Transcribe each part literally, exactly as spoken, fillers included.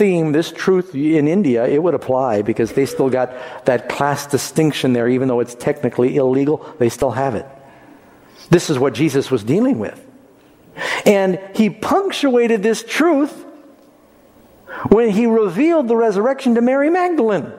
theme, this truth in India, it would apply because they still got that class distinction there, even though it's technically illegal, they still have it. This is what Jesus was dealing with. And he punctuated this truth when he revealed the resurrection to Mary Magdalene.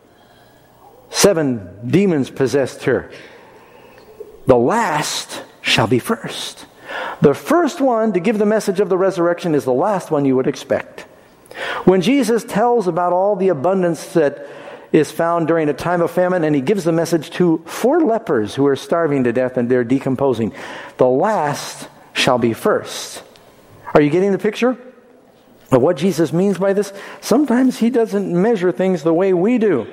Seven demons possessed her. The last shall be first. The first one to give the message of the resurrection is the last one you would expect. When Jesus tells about all the abundance that is found during a time of famine, and he gives the message to four lepers who are starving to death and they're decomposing, the last shall be first. Are you getting the picture of what Jesus means by this? Sometimes he doesn't measure things the way we do.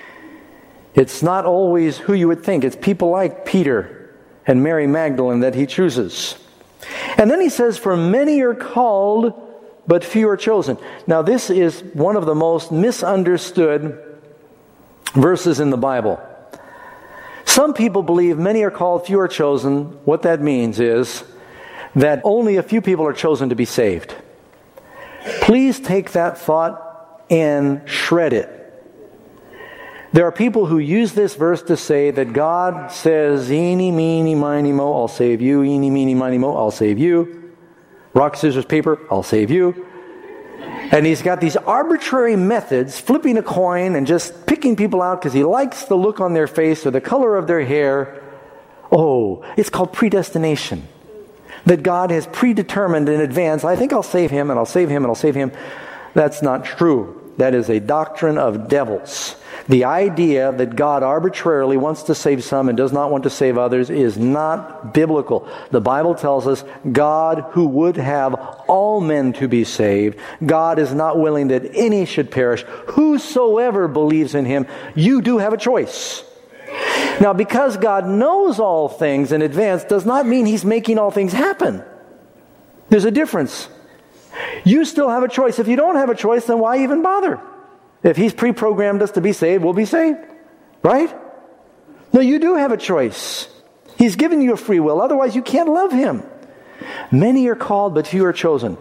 It's not always who you would think. It's people like Peter and Mary Magdalene that he chooses. And then he says, for many are called, but few are chosen. Now this is one of the most misunderstood verses in the Bible. Some people believe many are called, few are chosen. What that means is that only a few people are chosen to be saved. Please take that thought and shred it. There are people who use this verse to say that God says, eeny, meeny, miny, mo, I'll save you. Eeny, meeny, miny, mo, I'll save you. Rock, scissors, paper, I'll save you. And he's got these arbitrary methods, flipping a coin and just picking people out because he likes the look on their face or the color of their hair. Oh, it's called predestination. That God has predetermined in advance, I think I'll save him and I'll save him and I'll save him. That's not true. That is a doctrine of devils. The idea that God arbitrarily wants to save some and does not want to save others is not biblical. The Bible tells us God, who would have all men to be saved, God is not willing that any should perish. Whosoever believes in him, you do have a choice. Now, because God knows all things in advance does not mean he's making all things happen. There's a difference. You still have a choice. If you don't have a choice, then why even bother? If he's pre-programmed us to be saved, we'll be saved. Right? No, you do have a choice. He's given you a free will. Otherwise, you can't love him. Many are called, but few are chosen.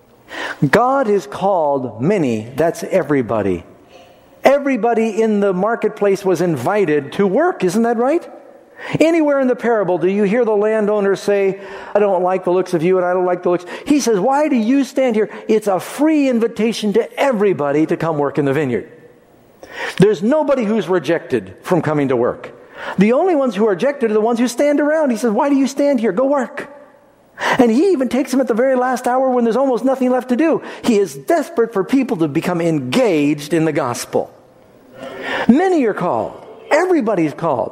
God is called many. That's everybody. Everybody in the marketplace was invited to work. Isn't that right? Anywhere in the parable do you hear the landowner say, I don't like the looks of you and I don't like the looks. He says, why do you stand here? It's a free invitation to everybody to come work in the vineyard. There's nobody who's rejected from coming to work. The only ones who are rejected are the ones who stand around. He says, why do you stand here? Go work. And he even takes them at the very last hour when there's almost nothing left to do. He is desperate for people to become engaged in the gospel. Many are called. Everybody's called.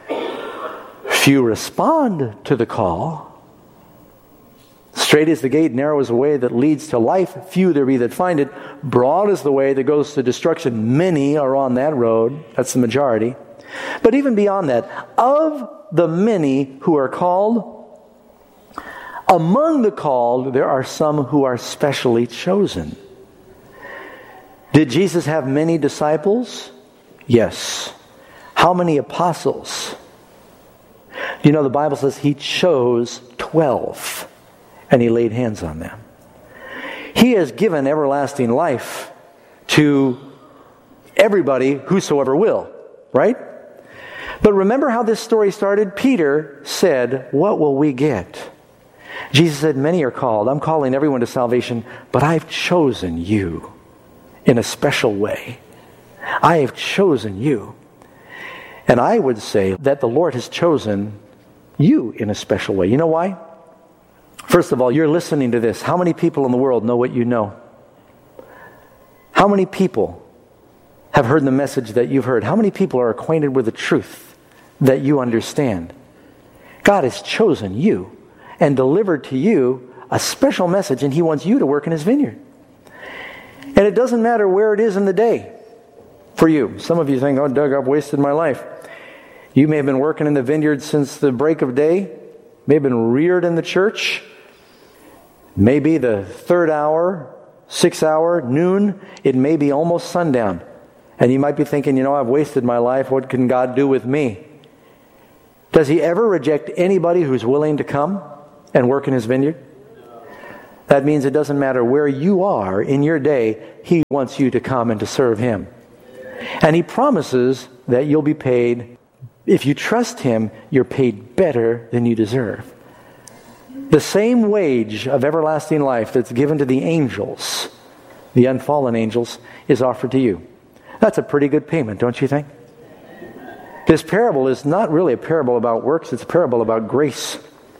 Few respond to the call. Straight is the gate, narrow is the way that leads to life. Few there be that find it. Broad is the way that goes to destruction. Many are on that road. That's the majority. But even beyond that, of the many who are called, among the called, there are some who are specially chosen. Did Jesus have many disciples? Yes. How many apostles? You know, the Bible says he chose twelve and he laid hands on them. He has given everlasting life to everybody, whosoever will, right? But remember how this story started? Peter said, what will we get? Jesus said, many are called. I'm calling everyone to salvation, but I've chosen you in a special way. I have chosen you. And I would say that the Lord has chosen you in a special way. You know why? First of all, you're listening to this. How many people in the world know what you know? How many people have heard the message that you've heard? How many people are acquainted with the truth that you understand? God has chosen you and delivered to you a special message, and he wants you to work in his vineyard. And it doesn't matter where it is in the day for you. Some of you think, oh, Doug, I've wasted my life. You may have been working in the vineyard since the break of day, may have been reared in the church, maybe the third hour, sixth hour, noon, it may be almost sundown. And you might be thinking, you know, I've wasted my life, what can God do with me? Does he ever reject anybody who's willing to come and work in his vineyard? That means it doesn't matter where you are in your day, He wants you to come and to serve Him. And He promises that you'll be paid. If you trust Him, you're paid better than you deserve. The same wage of everlasting life that's given to the angels, the unfallen angels, is offered to you. That's a pretty good payment, don't you think? This parable is not really a parable about works, it's a parable about grace.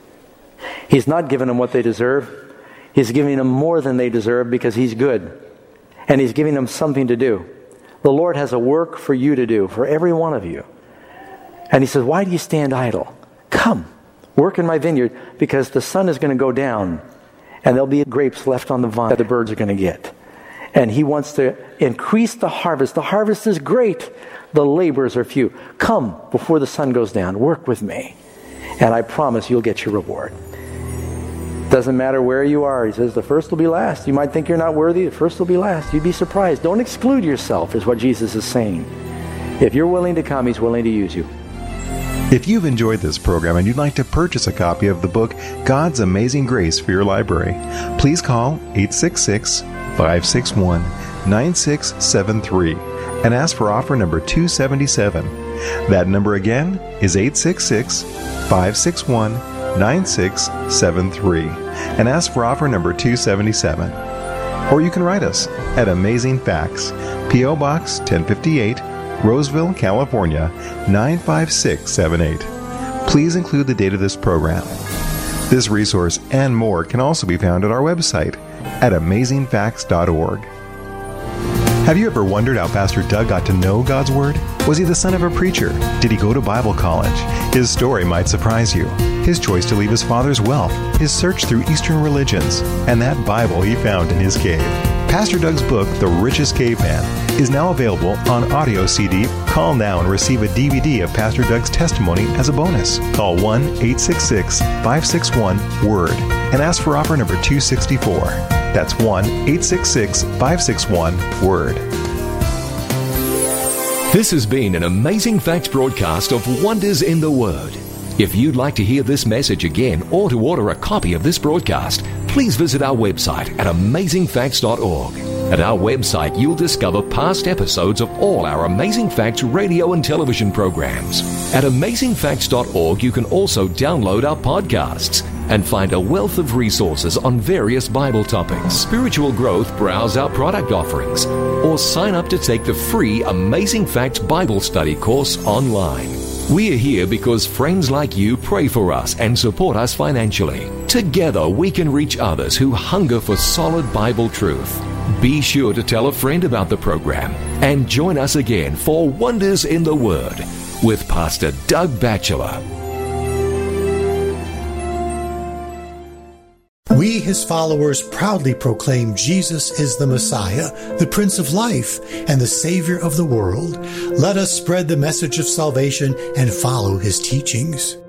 He's not giving them what they deserve. He's giving them more than they deserve because He's good. And He's giving them something to do. The Lord has a work for you to do, for every one of you. And He says, why do you stand idle? Come, work in my vineyard, because the sun is going to go down and there'll be grapes left on the vine that the birds are going to get. And He wants to increase the harvest. The harvest is great. The laborers are few. Come before the sun goes down. Work with me. And I promise you'll get your reward. Doesn't matter where you are. He says the first will be last. You might think you're not worthy. The first will be last. You'd be surprised. Don't exclude yourself is what Jesus is saying. If you're willing to come, He's willing to use you. If you've enjoyed this program and you'd like to purchase a copy of the book God's Amazing Grace for your library, please call eight six six, five six one, nine six seven three and ask for offer number two seventy-seven. That number again is eight six six, five six one, nine six seven three and ask for offer number two seventy-seven. Or you can write us at Amazing Facts, P O Box ten fifty-eight, Roseville, California, nine five six seven eight. Please include the date of this program. This resource and more can also be found at our website at amazing facts dot org. Have you ever wondered how Pastor Doug got to know God's Word? Was he the son of a preacher? Did he go to Bible college? His story might surprise you. His choice to leave his father's wealth, his search through Eastern religions, and that Bible he found in his cave. Pastor Doug's book, The Richest Caveman, is now available on audio C D. Call now and receive a D V D of Pastor Doug's testimony as a bonus. Call one eight six six, five six one, WORD and ask for offer number two sixty-four. That's one eight six six, five six one, WORD. This has been an Amazing Facts broadcast of Wonders in the Word. If you'd like to hear this message again or to order a copy of this broadcast, please visit our website at amazing facts dot org. At our website, you'll discover past episodes of all our Amazing Facts radio and television programs. At amazing facts dot org, you can also download our podcasts and find a wealth of resources on various Bible topics. Spiritual growth, browse our product offerings, or sign up to take the free Amazing Facts Bible Study course online. We are here because friends like you pray for us and support us financially. Together, we can reach others who hunger for solid Bible truth. Be sure to tell a friend about the program and join us again for Wonders in the Word with Pastor Doug Batchelor. We, His followers, proudly proclaim Jesus is the Messiah, the Prince of Life, and the Savior of the world. Let us spread the message of salvation and follow His teachings.